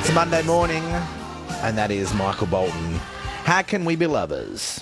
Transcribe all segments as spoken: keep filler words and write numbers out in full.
It's Monday morning, and that is Michael Bolton. How can we be lovers?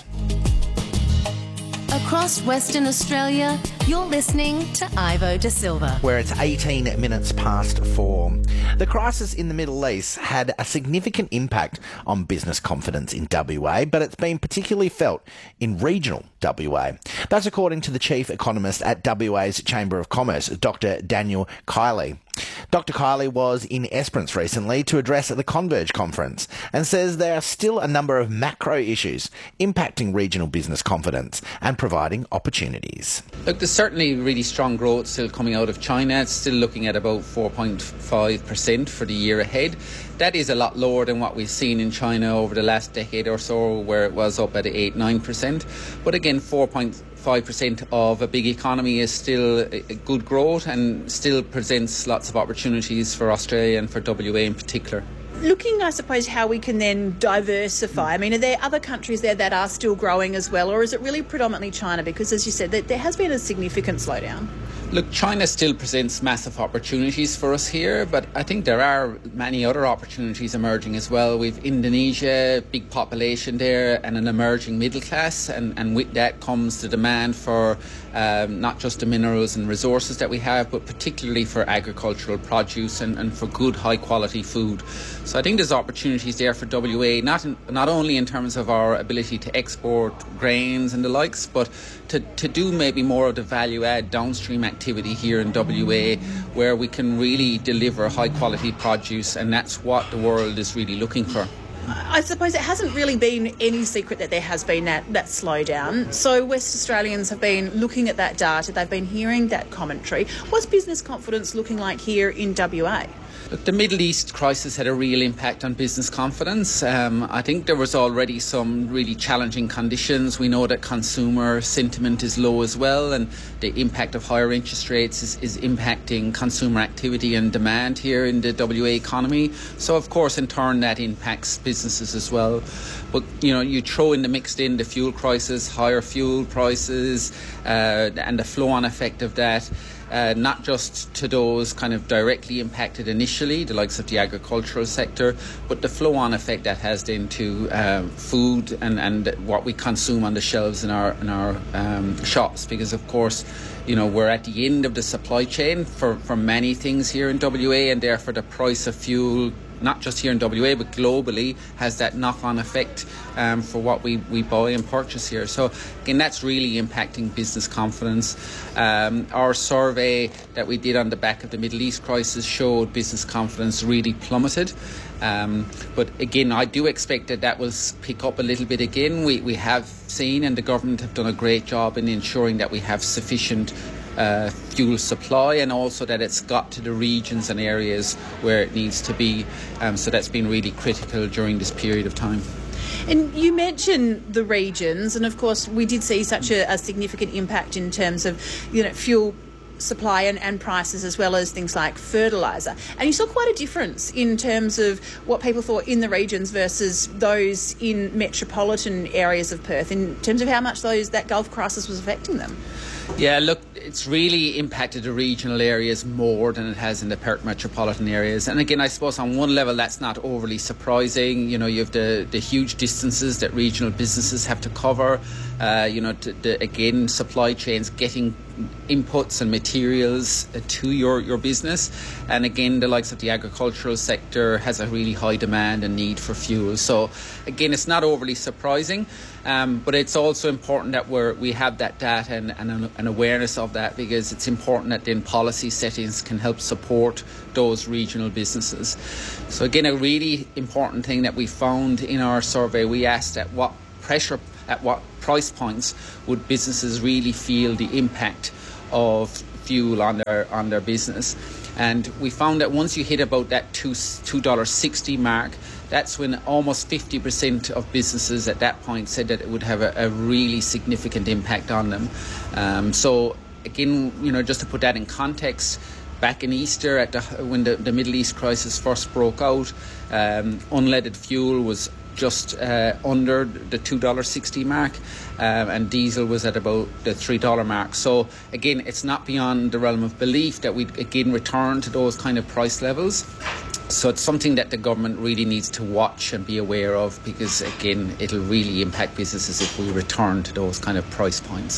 Across Western Australia, you're listening to Ivo De Silva. Where it's eighteen minutes past four. The crisis in the Middle East had a significant impact on business confidence in W A, but it's been particularly felt in regional W A. That's according to the chief economist at W A's Chamber of Commerce, Doctor Daniel Kiley. Doctor Kiley was in Esperance recently to address at the Converge conference and says there are still a number of macro issues impacting regional business confidence and providing opportunities. Look, there's certainly really strong growth still coming out of China. It's still looking at about four point five percent for the year ahead. That is a lot lower than what we've seen in China over the last decade or so, where it was up at eight to nine percent. But again, four point five percent of a big economy is still a good growth and still presents lots of opportunities for Australia and for W A in particular. Looking, I suppose, how we can then diversify. I mean, are there other countries there that are still growing as well, or is it really predominantly China? Because, as you said, there has been a significant slowdown. Look, China still presents massive opportunities for us here, but I think there are many other opportunities emerging as well. We've Indonesia, big population there, and an emerging middle class, and, and with that comes the demand for um, not just the minerals and resources that we have, but particularly for agricultural produce and, and for good, high-quality food. So I think there's opportunities there for W A, not in, not only in terms of our ability to export grains and the likes, but to, to do maybe more of the value-add downstream activity here in W A, where we can really deliver high-quality produce, and that's what the world is really looking for. I suppose it hasn't really been any secret that there has been that, that slowdown. So West Australians have been looking at that data, they've been hearing that commentary. What's business confidence looking like here in W A? Look, the Middle East crisis had a real impact on business confidence. Um, I think there was already some really challenging conditions. We know that consumer sentiment is low as well, and the impact of higher interest rates is, is impacting consumer activity and demand here in the W A economy. So, of course, in turn, that impacts businesses as well. But, you know, you throw in the mixed in the fuel crisis, higher fuel prices, uh, and the flow-on effect of that. Uh, not just to those kind of directly impacted initially, the likes of the agricultural sector, but the flow-on effect that has then to uh, food and, and what we consume on the shelves in our in our um, shops. Because, of course, you know, we're at the end of the supply chain for, for many things here in W A, and therefore the price of fuel, not just here in W A but globally, has that knock-on effect um, for what we, we buy and purchase here. So again, that's really impacting business confidence. Um, our survey that we did on the back of the Middle East crisis showed business confidence really plummeted. Um, but again, I do expect that that will pick up a little bit again. We, we have seen, and the government have done a great job in ensuring that we have sufficient Uh, fuel supply, and also that it's got to the regions and areas where it needs to be. Um, so that's been really critical during this period of time. And you mentioned the regions, and of course we did see such a, a significant impact in terms of, you know, fuel supply and, and prices, as well as things like fertiliser. And you saw quite a difference in terms of what people thought in the regions versus those in metropolitan areas of Perth, in terms of how much those that Gulf crisis was affecting them. Yeah, look, it's really impacted the regional areas more than it has in the Perth metropolitan areas. And again, I suppose on one level that's not overly surprising. You know, you have the, the huge distances that regional businesses have to cover. Uh, you know, to, the, again, supply chains getting inputs and materials to your, your business. And again, the likes of the agricultural sector has a really high demand and need for fuel. So again, it's not overly surprising. Um, but it's also important that we're, we have that data and, and an awareness of that, because it's important that then policy settings can help support those regional businesses. So again, a really important thing that we found in our survey, we asked at what pressure, at what price points would businesses really feel the impact of fuel on their on their business. And we found that once you hit about that two two dollar sixty mark, that's when almost fifty percent of businesses at that point said that it would have a, a really significant impact on them. Um, so again, you know, just to put that in context, back in Easter, at the, when the, the Middle East crisis first broke out, um, unleaded fuel was just uh, under the two dollars sixty mark, um, and diesel was at about the three dollars mark. So again, it's not beyond the realm of belief that we'd again return to those kind of price levels. So it's something that the government really needs to watch and be aware of, because again, it'll really impact businesses if we return to those kind of price points.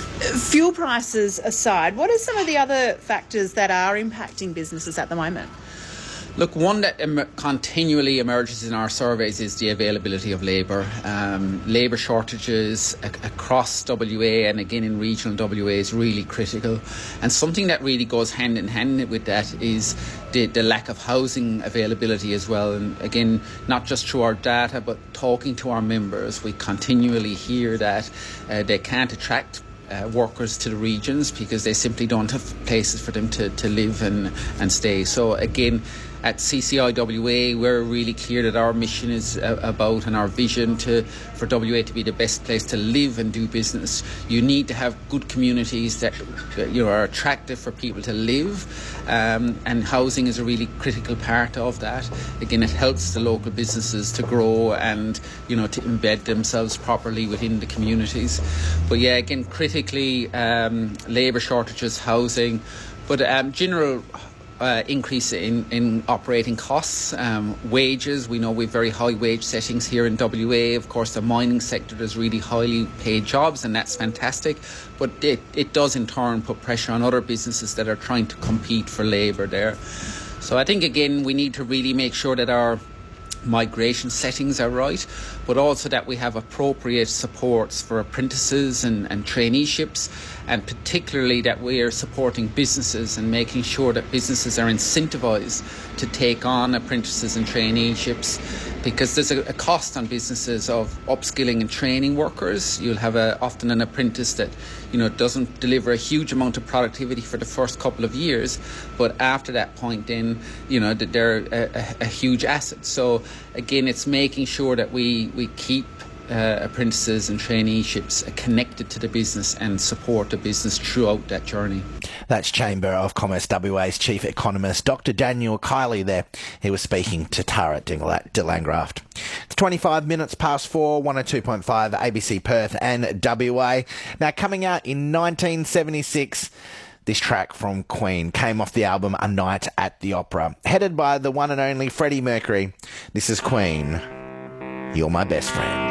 Fuel prices aside, what are some of the other factors that are impacting businesses at the moment? Look, one that em- continually emerges in our surveys is the availability of labour. Um, labour shortages a- across W A and again in regional W A is really critical. And something that really goes hand in hand with that is the, the lack of housing availability as well. And again, not just through our data, but talking to our members, we continually hear that uh, they can't attract Uh, workers to the regions because they simply don't have places for them to, to live and, and stay. So again, at C C I W A, we're really clear that our mission is uh, about, and our vision to for W A to be the best place to live and do business. You need to have good communities that uh, you know, are attractive for people to live, um, and housing is a really critical part of that. Again, it helps the local businesses to grow and you know to embed themselves properly within the communities. But yeah, again, critically, um, labour shortages, housing, but um, general Uh, increase in, in operating costs, um, wages. We know we have very high wage settings here in W A. Of course, the mining sector does really highly paid jobs, and that's fantastic. But it, it does in turn put pressure on other businesses that are trying to compete for labour there. So I think, again, we need to really make sure that our migration settings are right, but also that we have appropriate supports for apprentices and, and traineeships, and particularly that we are supporting businesses and making sure that businesses are incentivised to take on apprentices and traineeships, because there's a, a cost on businesses of upskilling and training workers. You'll have a, often an apprentice that you know doesn't deliver a huge amount of productivity for the first couple of years, but after that point then you know that they're a, a, a huge asset. So again, it's making sure that we, we keep uh, apprentices and traineeships connected to the business and support the business throughout that journey. That's Chamber of Commerce W A's Chief Economist, Doctor Daniel Kiley there. He was speaking to Tara de Landgraft. It's twenty-five minutes past four, one oh two point five A B C Perth and W A. Now, coming out in nineteen seventy-six... this track from Queen came off the album A Night at the Opera, headed by the one and only Freddie Mercury. This is Queen, You're My Best Friend.